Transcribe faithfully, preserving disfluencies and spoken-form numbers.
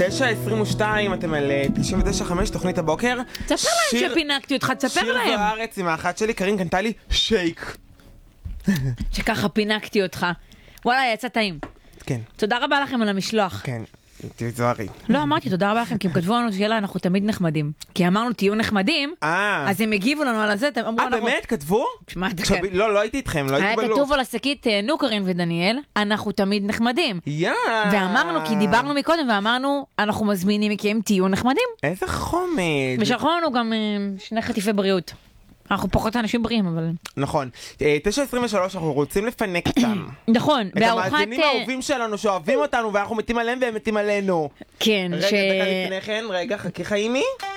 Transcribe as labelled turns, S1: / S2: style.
S1: תשע עשרים ושתיים, אתם על תשעים ותשע חמש, תוכנית הבוקר.
S2: תספר להם שפינקתי אותך, תספר להם.
S1: שיר זוארץ עם האחת שלי, קרין קנתה לי שייק.
S2: שככה פינקתי אותך. וואלה, יצא טעים.
S1: כן.
S2: תודה רבה לכם על המשלוח.
S1: כן, תהיו זוהרי.
S2: לא, אמרתי תודה רבה לכם, כי הם כתבו לנו שאלה, אנחנו תמיד נחמדים. כי אמרנו תהיו נחמדים,
S1: אה.
S2: אז הם הגיבו לנו על זה, הם אמרו
S1: אה,
S2: אנחנו...
S1: באמת? כתבו?
S2: שמעת,
S1: עכשיו,
S2: כן.
S1: לא, לא הייתי איתכם, לא
S2: היה
S1: הייתי בלוף.
S2: כתוב על השקית, נו קרין ודניאל, אנחנו תמיד נחמדים.
S1: יא.
S2: ואמרנו, כי דיברנו מקודם, ואמרנו, אנחנו מזמינים מכם, תהיו נחמדים.
S1: איזה חומד.
S2: ושלחו לנו גם אה, שני חטיפי בריאות. אנחנו פחות אנשים בריאים, אבל...
S1: נכון. אה, תשע עשרים ושלוש, אנחנו רוצים לפנק אותם.
S2: נכון,
S1: את
S2: בארוחת...
S1: המאזינים
S2: אה,
S1: האהובים שלנו, שאוהבים אותנו, ואנחנו מתים עליהם והם מתים עלינו.
S2: כן,
S1: רגע,
S2: ש...
S1: דקה לפני כן, רגע, חכי חיימי.